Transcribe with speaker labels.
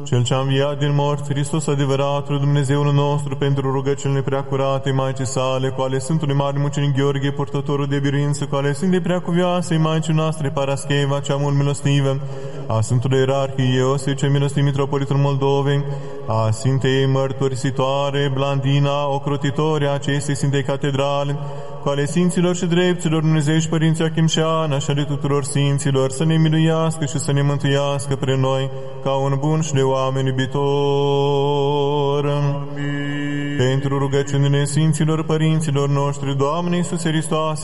Speaker 1: Cel ce-a înviat din morți, Hristos adevăratul Dumnezeul nostru, pentru rugăciunile preacurate Maicii sale, cu ale Sfântului Mare Mucenic Gheorghe, purtătorul de biruință, cu ale Sfintei Preacuvioasei Maicii noastre Parascheva, cea mult milostivă, a Sfântului Ierarhie Iosif, cel milostiv Mitropolitul Moldovei, a Sfintei Mărturisitoare Blandina, ocrotitoare acestei Sfintei Catedrale, cu ale Sfinților și Drepților Dumnezeu și Părinții Achim și Ana și ale tuturor Sfinților, să ne miluiască și să ne mântuiască pre noi, ca un bun și de oameni iubitor. Amin. Pentru rugăciunile Sfinților Părinților noștri, Doamne Iisuse Hristoase,